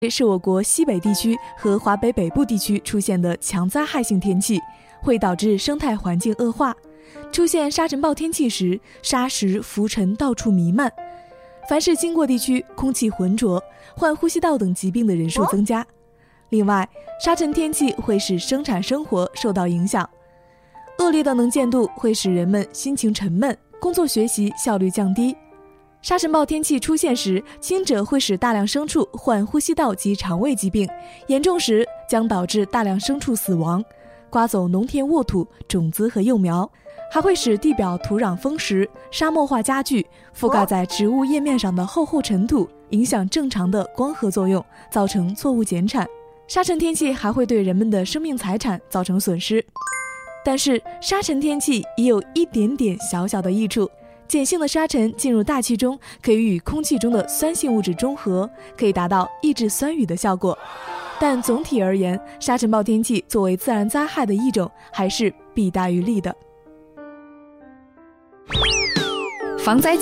是我国西北地区和华北北部地区出现的强灾害性天气，会导致生态环境恶化。出现沙尘暴天气时，沙石浮尘到处弥漫，凡是经过地区空气浑浊，患呼吸道等疾病的人数增加。另外，沙尘天气会使生产生活受到影响，恶劣的能见度会使人们心情沉闷，工作学习效率降低。沙尘暴天气出现时，轻者会使大量牲畜患呼吸道及肠胃疾病，严重时将导致大量牲畜死亡，刮走农田沃土、种子和幼苗，还会使地表土壤丰实，沙漠化加剧，覆盖在植物叶面上的厚厚尘土影响正常的光合作用，造成作物减产。沙尘天气还会对人们的生命财产造成损失。但是沙尘天气也有一点点小小的益处，碱性的沙尘进入大气中，可以与空气中的酸性物质中和，可以达到抑制酸雨的效果。但总体而言，沙尘暴天气作为自然灾害的一种，还是弊大于利的。 防灾